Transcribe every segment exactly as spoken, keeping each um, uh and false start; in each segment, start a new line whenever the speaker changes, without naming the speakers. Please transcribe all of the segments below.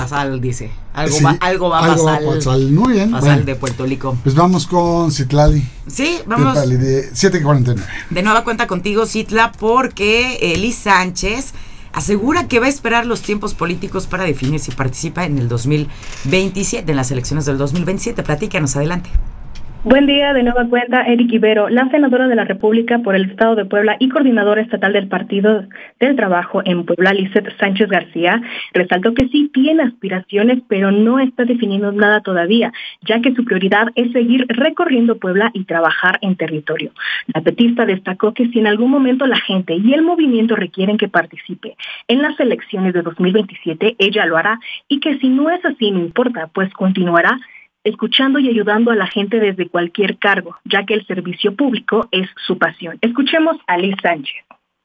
Pasal, dice. Algo,
sí,
va, algo va a
algo
pasar.
Va a pasar. Muy bien.
Pasal
Bueno,
de Puerto Rico.
Pues vamos con Citlali.
Sí, vamos.
Citlali de siete cuarenta y nueve.
De nueva cuenta contigo, Citla, porque Eli Sánchez asegura que va a esperar los tiempos políticos para definir si participa en el dos mil veintisiete, en las elecciones del dos mil veintisiete. Platícanos, adelante.
Buen día, de nueva cuenta, Eric Ibero, la senadora de la República por el Estado de Puebla y coordinadora estatal del Partido del Trabajo en Puebla, Lizeth Sánchez García, resaltó que sí tiene aspiraciones, pero no está definiendo nada todavía, ya que su prioridad es seguir recorriendo Puebla y trabajar en territorio. La petista destacó que si en algún momento la gente y el movimiento requieren que participe en las elecciones de dos mil veintisiete, ella lo hará, y que si no es así, no importa, pues continuará escuchando y ayudando a la gente desde cualquier cargo, ya que el servicio público es su pasión. Escuchemos a Liz Sánchez.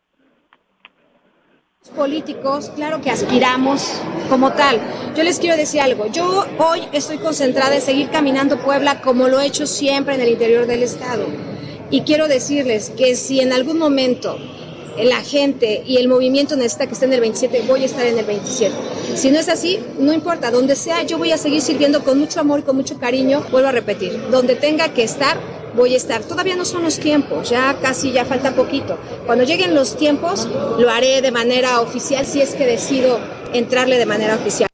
Políticos, claro que aspiramos como tal. Yo les quiero decir algo. Yo hoy estoy concentrada en seguir caminando Puebla como lo he hecho siempre en el interior del estado. Y quiero decirles que si en algún momento la gente y el movimiento necesita que esté en el veintisiete, voy a estar en el veintisiete. Si no es así, no importa, donde sea, yo voy a seguir sirviendo con mucho amor y con mucho cariño. Vuelvo a repetir, donde tenga que estar, voy a estar. Todavía no son los tiempos, ya casi, ya falta poquito. Cuando lleguen los tiempos, lo haré de manera oficial, si es que decido entrarle de manera oficial.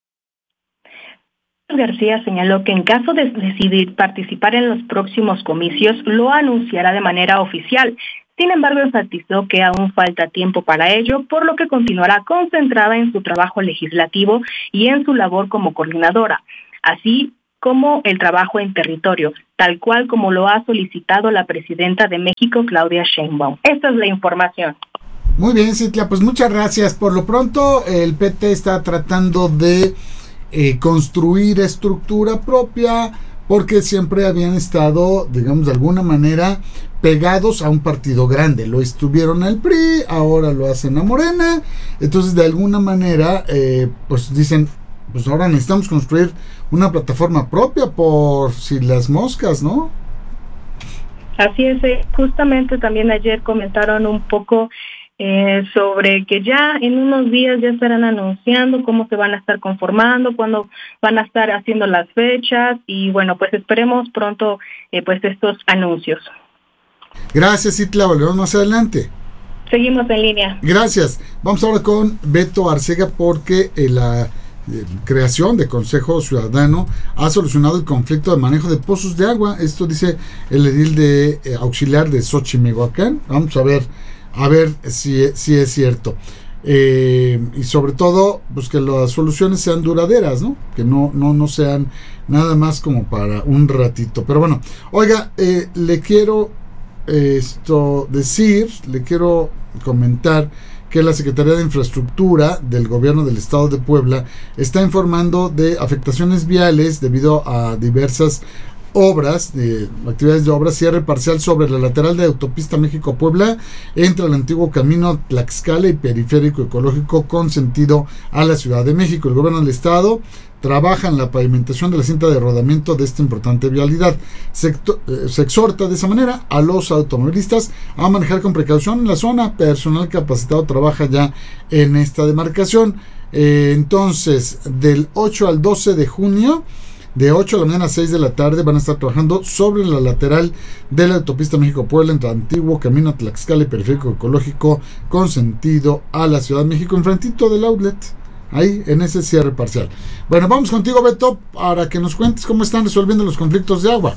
García señaló que en caso de decidir participar en los próximos comicios, lo anunciará de manera oficial. Sin embargo, enfatizó que aún falta tiempo para ello, por lo que continuará concentrada en su trabajo legislativo y en su labor como coordinadora, así como el trabajo en territorio, tal cual como lo ha solicitado la presidenta de México, Claudia Sheinbaum. Esta es la información.
Muy bien, Citla, pues muchas gracias. Por lo pronto, el P T está tratando de eh, construir estructura propia, porque siempre habían estado, digamos, de alguna manera pegados a un partido grande. Lo estuvieron al P R I, ahora lo hacen a Morena. Entonces, de alguna manera, eh, pues dicen, pues ahora necesitamos construir una plataforma propia por si las moscas, ¿no?
Así es, eh, justamente también ayer comentaron un poco eh, sobre que ya en unos días ya estarán anunciando cómo se van a estar conformando, cuándo van a estar haciendo las fechas, y bueno, pues esperemos pronto eh, pues estos anuncios.
Gracias, Citla, volvemos más adelante.
Seguimos en línea.
Gracias. Vamos ahora con Beto Arcega, porque eh, la eh, creación de Consejo Ciudadano ha solucionado el conflicto de manejo de pozos de agua. Esto dice el edil de eh, auxiliar de Xochimehuacán. Vamos a ver, a ver si, si es cierto. Eh, y sobre todo, pues que las soluciones sean duraderas, ¿no? Que no, no, no sean nada más como para un ratito. Pero bueno, oiga, eh, le quiero esto decir, le quiero comentar que la Secretaría de Infraestructura del Gobierno del Estado de Puebla está informando de afectaciones viales debido a diversas obras, de actividades de obras, cierre parcial sobre la lateral de Autopista México-Puebla entre el antiguo camino Tlaxcala y Periférico Ecológico con sentido a la Ciudad de México. El Gobierno del Estado trabaja en la pavimentación de la cinta de rodamiento de esta importante vialidad. Se, eh, se exhorta de esa manera a los automovilistas a manejar con precaución en la zona. Personal capacitado trabaja ya en esta demarcación. Eh, entonces, del ocho al doce de junio, de ocho de la mañana a seis de la tarde, van a estar trabajando sobre la lateral de la Autopista México-Puebla entre antiguo camino Tlaxcala y Periférico Ecológico con sentido a la Ciudad de México, enfrentito del outlet, ahí en ese cierre parcial. Bueno, vamos contigo, Beto, para que nos cuentes cómo están resolviendo los conflictos de agua.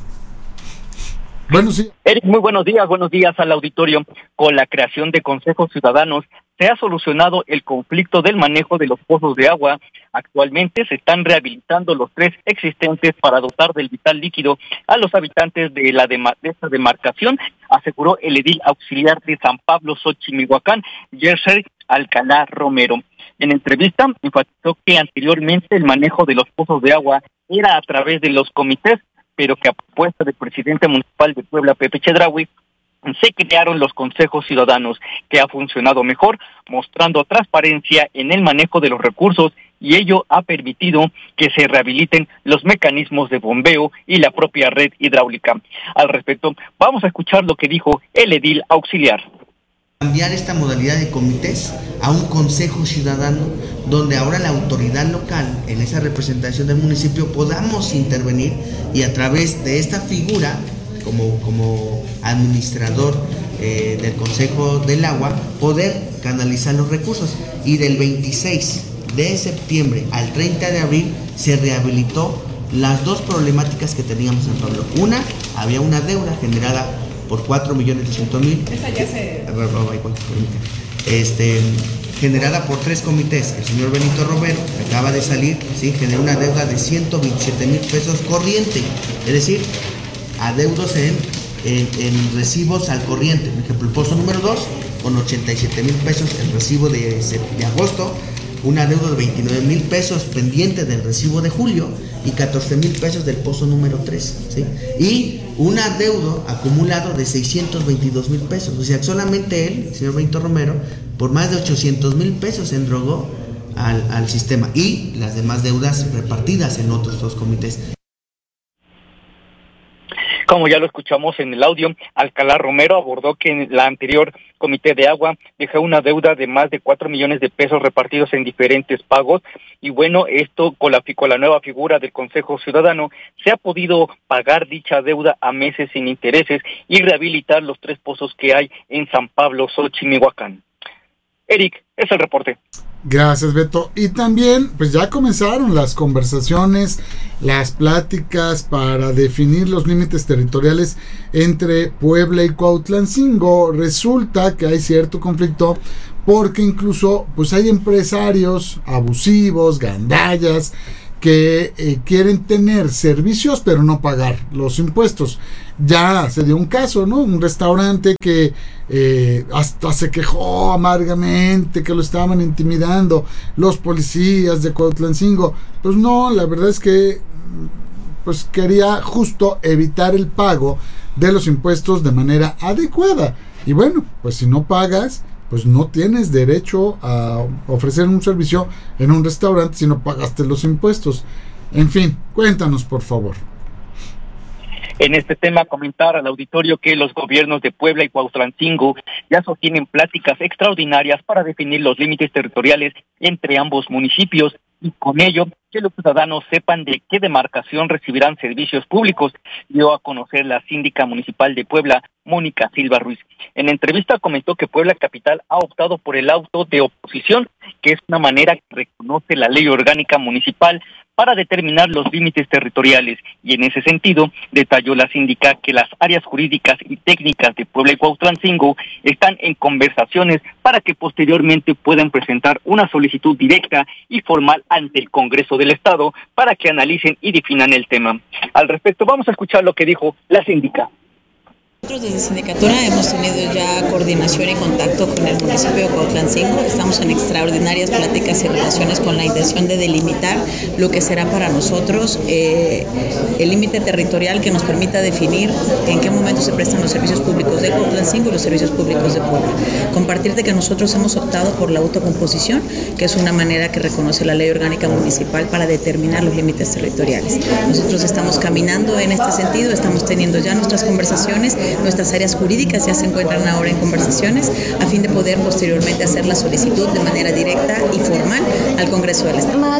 Bueno, sí.
Eric, muy buenos días, buenos días al auditorio. Con la creación de consejos ciudadanos se ha solucionado el conflicto del manejo de los pozos de agua. Actualmente se están rehabilitando los tres existentes para dotar del vital líquido a los habitantes de la de, de esta demarcación, aseguró el edil auxiliar de San Pablo Xochimehuacán, Yersey Alcalá Romero. En entrevista, enfatizó que anteriormente el manejo de los pozos de agua era a través de los comités, pero que a propuesta del presidente municipal de Puebla, Pepe Chedraui, se crearon los consejos ciudadanos, que ha funcionado mejor, mostrando transparencia en el manejo de los recursos, y ello ha permitido que se rehabiliten los mecanismos de bombeo y la propia red hidráulica. Al respecto, vamos a escuchar lo que dijo el edil auxiliar.
cambiar esta modalidad de comités a un consejo ciudadano, donde ahora la autoridad local, en esa representación del municipio, podamos intervenir y a través de esta figura, como, como administrador eh, del Consejo del Agua, poder canalizar los recursos. Y del veintiséis de septiembre al treinta de abril se rehabilitó las dos problemáticas que teníamos en Puebla. Una, había una deuda generada por cuatro millones doscientos mil. Esa ya se... Este, generada por tres comités. El señor Benito Romero, que acaba de salir, ¿sí? Generó una deuda de ciento veintisiete mil pesos corriente, es decir, adeudos en, en, en recibos al corriente. Por ejemplo, el pozo número dos, con ochenta y siete mil pesos el recibo de, de agosto, un adeudo de veintinueve mil pesos pendiente del recibo de julio y catorce mil pesos del pozo número tres, ¿sí? Y un adeudo acumulado de seiscientos veintidós mil pesos. O sea, solamente él, el señor Benito Romero, por más de ochocientos mil pesos endrogó al, al sistema, y las demás deudas repartidas en otros dos comités.
Como ya lo escuchamos en el audio, Alcalá Romero abordó que en la anterior Comité de Agua dejó una deuda de más de cuatro millones de pesos repartidos en diferentes pagos, y bueno, esto con la, con la nueva figura del Consejo Ciudadano se ha podido pagar dicha deuda a meses sin intereses y rehabilitar los tres pozos que hay en San Pablo, Xochimilhuacán. Eric, es el reporte.
Gracias, Beto. Y también, pues ya comenzaron las conversaciones, las pláticas para definir los límites territoriales entre Puebla y Cuautlancingo. Resulta que hay cierto conflicto porque incluso pues hay empresarios abusivos, gandallas, que eh, quieren tener servicios pero no pagar los impuestos. Ya se dio un caso, ¿no? Un restaurante que eh, hasta se quejó amargamente que lo estaban intimidando los policías de Cuautlancingo. Pues no, la verdad es que pues quería justo evitar el pago de los impuestos de manera adecuada. Y bueno, pues si no pagas, pues no tienes derecho a ofrecer un servicio en un restaurante si no pagaste los impuestos. En fin, cuéntanos, por favor.
En este tema, comentar al auditorio que los gobiernos de Puebla y Cuautlancingo ya sostienen pláticas extraordinarias para definir los límites territoriales entre ambos municipios, y con ello que los ciudadanos sepan de qué demarcación recibirán servicios públicos, dio a conocer la síndica municipal de Puebla, Mónica Silva Ruiz. En entrevista comentó que Puebla Capital ha optado por el auto de oposición, que es una manera que reconoce la ley orgánica municipal para determinar los límites territoriales, y en ese sentido detalló la síndica que las áreas jurídicas y técnicas de Puebla y Cuautlancingo están en conversaciones para que posteriormente puedan presentar una solicitud directa y formal ante el Congreso del Estado para que analicen y definan el tema. Al respecto, vamos a escuchar lo que dijo la síndica.
Nosotros desde Sindicatura hemos tenido ya coordinación y contacto con el municipio de Cuautlancingo. Estamos en extraordinarias pláticas y relaciones con la intención de delimitar lo que será para nosotros eh, el límite territorial que nos permita definir en qué momento se prestan los servicios públicos de Cuautlancingo y los servicios públicos de Puebla. Compartirte que nosotros hemos optado por la autocomposición, que es una manera que reconoce la ley orgánica municipal para determinar los límites territoriales. Nosotros estamos caminando en este sentido, estamos teniendo ya nuestras conversaciones. Nuestras áreas jurídicas ya se encuentran ahora en conversaciones a fin de poder posteriormente hacer la solicitud de manera directa y formal al Congreso del Estado.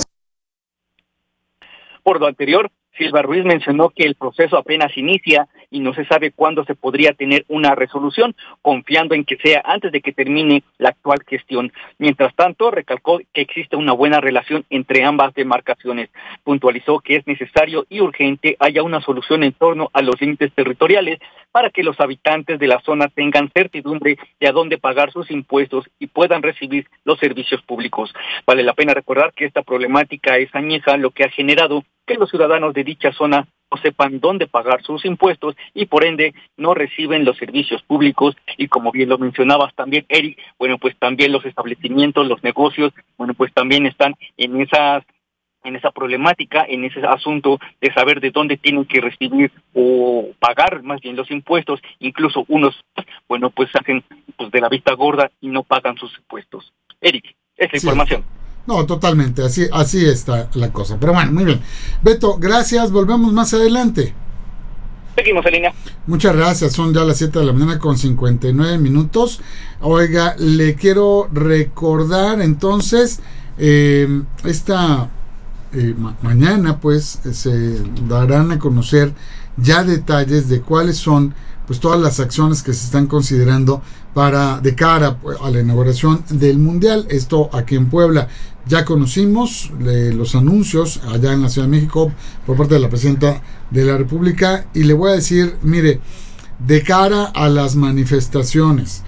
Por lo anterior, Silva Ruiz mencionó que el proceso apenas inicia y no se sabe cuándo se podría tener una resolución, confiando en que sea antes de que termine la actual gestión. Mientras tanto, recalcó que existe una buena relación entre ambas demarcaciones. Puntualizó que es necesario y urgente haya una solución en torno a los límites territoriales para que los habitantes de la zona tengan certidumbre de a dónde pagar sus impuestos y puedan recibir los servicios públicos. Vale la pena recordar que esta problemática es añeja, lo que ha generado que los ciudadanos de dicha zona no sepan dónde pagar sus impuestos y por ende no reciben los servicios públicos. Y como bien lo mencionabas también, Eric, bueno, pues también los establecimientos, los negocios, bueno, pues también están en esas en esa problemática, en ese asunto de saber de dónde tienen que recibir o pagar más bien los impuestos. Incluso unos, bueno, pues hacen pues de la vista gorda y no pagan sus impuestos. Eric, esa sí. Información.
No, totalmente, así, así está la cosa. Pero bueno, muy bien. Beto, gracias, volvemos más adelante.
Seguimos en línea.
Muchas gracias, son ya las siete de la mañana con cincuenta y nueve minutos. Oiga, le quiero recordar entonces, eh, esta eh, ma- mañana pues se darán a conocer ya detalles de cuáles son pues todas las acciones que se están considerando para de cara pues, a la inauguración del Mundial. Esto aquí en Puebla. Ya conocimos eh, los anuncios allá en la Ciudad de México por parte de la Presidenta de la República, y le voy a decir, mire, de cara a las manifestaciones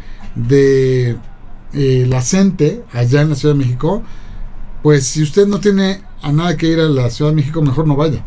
de eh, la CENTE allá en la Ciudad de México, pues si usted no tiene a nada que ir a la Ciudad de México, mejor no vaya.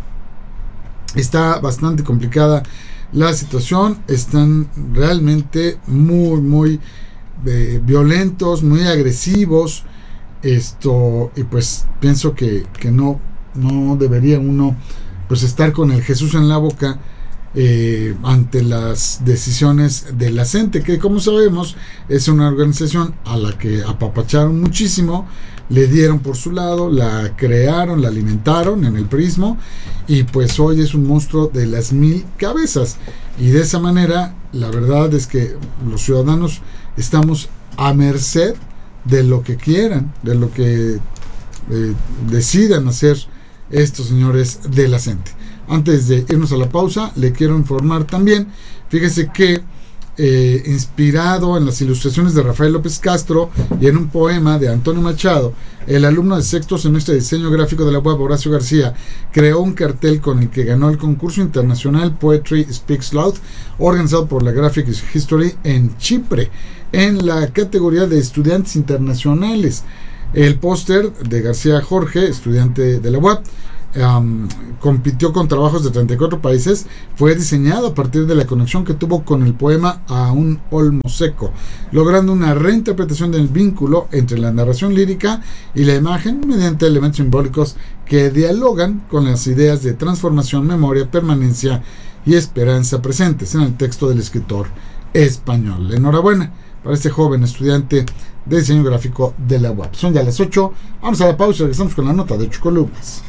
Está bastante complicada la situación, están realmente muy, muy eh, violentos, muy agresivos, esto, y pues pienso que, que no, no debería uno pues estar con el Jesús en la boca eh, ante las decisiones de la CENTE, que como sabemos es una organización a la que apapacharon muchísimo, le dieron por su lado, la crearon, la alimentaron en el prismo, y pues hoy es un monstruo de las mil cabezas, y de esa manera la verdad es que los ciudadanos estamos a merced de lo que quieran, de lo que eh, decidan hacer estos señores de la CENTE. Antes de irnos a la pausa, le quiero informar también, fíjese que eh, inspirado en las ilustraciones de Rafael López Castro y en un poema de Antonio Machado, el alumno de sexto semestre de diseño gráfico de la U A B, Horacio García, creó un cartel con el que ganó el concurso internacional Poetry Speaks Loud, organizado por la Graphic History en Chipre, en la categoría de estudiantes internacionales. El póster de García Jorge, estudiante de la U A B, um, compitió con trabajos de treinta y cuatro países. Fue diseñado a partir de la conexión que tuvo con el poema A un olmo seco, logrando una reinterpretación del vínculo entre la narración lírica y la imagen mediante elementos simbólicos que dialogan con las ideas de transformación, memoria, permanencia y esperanza presentes en el texto del escritor español. Enhorabuena para este joven estudiante de diseño gráfico de la U A B. Son ya las ocho, vamos a la pausa y regresamos con la nota de ocho columnas.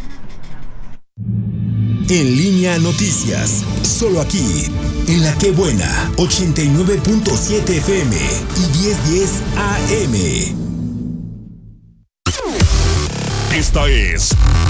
En Línea Noticias, solo aquí, en La Que Buena, ochenta y nueve punto siete F M y diez diez A M. Esta es